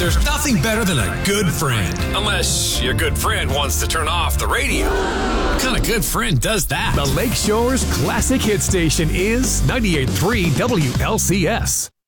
There's nothing better than a good friend. Unless your good friend wants to turn off the radio. What kind of good friend does that? The Lakeshore's classic hit station is 98.3 WLCS.